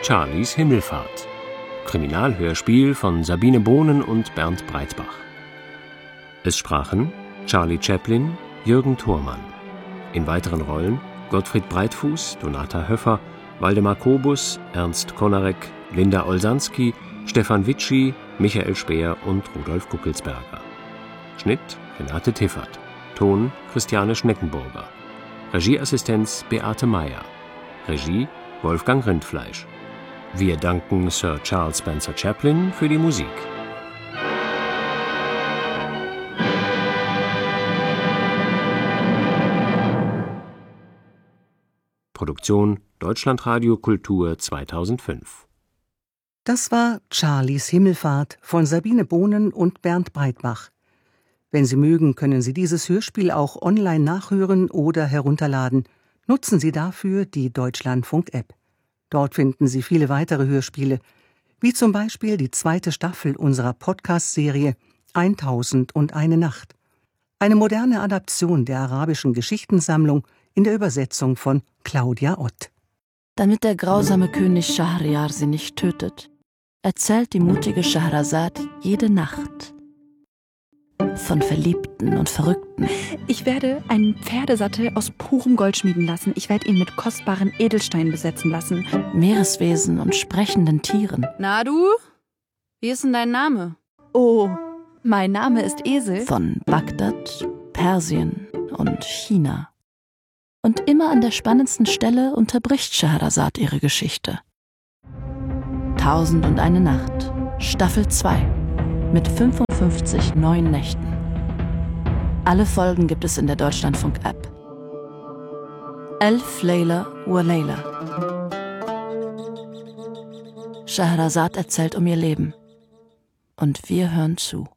Charlies Himmelfahrt. Kriminalhörspiel von Sabine Bohnen und Bernd Breitbach. Es sprachen Charlie Chaplin, Jürgen Thormann. In weiteren Rollen Gottfried Breitfuß, Donata Höffer, Waldemar Kobus, Ernst Konarek, Linda Olsanski, Stefan Witschi, Michael Speer und Rudolf Kuckelsberger. Schnitt Renate Tiffert. Ton Christiane Schneckenburger. Regieassistenz Beate Meyer. Regie Wolfgang Rindfleisch. Wir danken Sir Charles Spencer Chaplin für die Musik. Produktion Deutschlandradio Kultur 2005. Das war Charlies Himmelfahrt von Sabine Bohnen und Bernd Breitbach. Wenn Sie mögen, können Sie dieses Hörspiel auch online nachhören oder herunterladen. Nutzen Sie dafür die Deutschlandfunk-App. Dort finden Sie viele weitere Hörspiele, wie zum Beispiel die 2. Staffel unserer Podcast-Serie 1001 Nacht. Eine moderne Adaption der arabischen Geschichtensammlung in der Übersetzung von Claudia Ott. Damit der grausame König Schahriar sie nicht tötet, erzählt die mutige Schahrazad jede Nacht von Verliebten und Verrückten. Ich werde einen Pferdesattel aus purem Gold schmieden lassen. Ich werde ihn mit kostbaren Edelsteinen besetzen lassen. Meereswesen und sprechenden Tieren. Na du? Wie ist denn dein Name? Oh, mein Name ist Esel. Von Bagdad, Persien und China. Und immer an der spannendsten Stelle unterbricht Scheherazad ihre Geschichte. 1001 Nacht, Staffel 2, mit 55 neuen Nächten. Alle Folgen gibt es in der Deutschlandfunk-App. Elf Layla wa Layla. Scheherazad erzählt um ihr Leben. Und wir hören zu.